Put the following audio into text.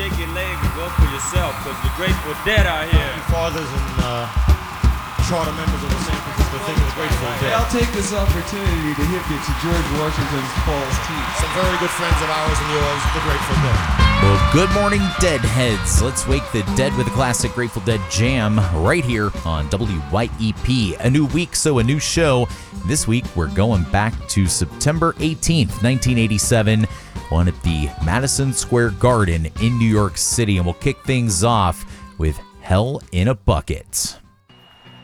shake your leg and go for yourself, because the Grateful Dead are here. Fathers and charter members of the San Francisco thing of the Grateful Dead. I'll take this opportunity to hip you to George Washington's False Teeth. Some very good friends of ours and yours, the Grateful Dead. Well, good morning, Deadheads. Let's wake the dead with a classic Grateful Dead jam right here on WYEP. A new week, so a new show. This week, we're going back to September 18th, 1987, one at the Madison Square Garden in New York City. And we'll kick things off with Hell in a Bucket.